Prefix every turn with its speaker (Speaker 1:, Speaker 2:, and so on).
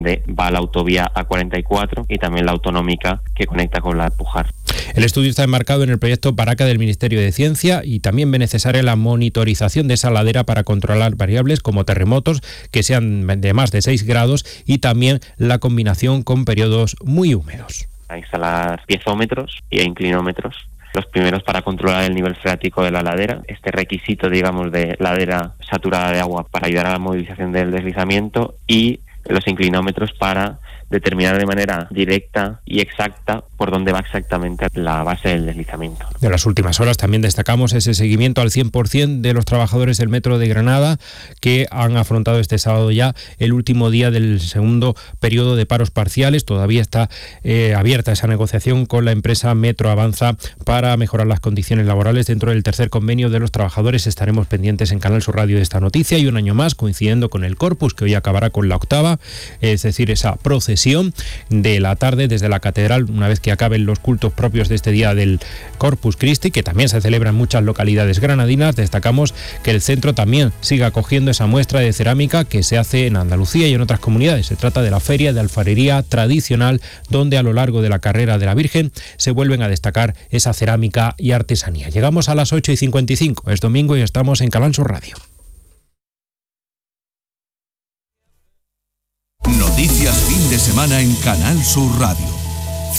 Speaker 1: va la autovía A44 y también la autonómica que conecta con la Alpujar.
Speaker 2: El estudio está enmarcado en el proyecto Paraca del Ministerio de Ciencia y también ve necesaria la monitorización de esa ladera para controlar variables como terremotos que sean de más de 6 grados y también la combinación con periodos muy húmedos.
Speaker 1: A instalar piezómetros e inclinómetros, los primeros para controlar el nivel freático de la ladera, este requisito, digamos, de ladera saturada de agua para ayudar a la movilización del deslizamiento, y los inclinómetros para determinar de manera directa y exacta por dónde va exactamente la base del deslizamiento.
Speaker 2: De las últimas horas también destacamos ese seguimiento al 100% de los trabajadores del Metro de Granada que han afrontado este sábado ya el último día del segundo periodo de paros parciales. Todavía está abierta esa negociación con la empresa Metro Avanza para mejorar las condiciones laborales dentro del tercer convenio de los trabajadores. Estaremos pendientes en Canal Sur Radio de esta noticia y un año más coincidiendo con el Corpus, que hoy acabará con la octava, es decir, esa procesión de la tarde desde la catedral, una vez que acaben los cultos propios de este día del Corpus Christi, que también se celebra en muchas localidades granadinas. Destacamos que el centro también sigue acogiendo esa muestra de cerámica que se hace en Andalucía y en otras comunidades. Se trata de la feria de alfarería tradicional, donde a lo largo de la carrera de la Virgen se vuelven a destacar esa cerámica y artesanía. Llegamos a las 8:55, es domingo y estamos en Canal Sur Radio.
Speaker 3: Noticias fin de semana en Canal Sur Radio.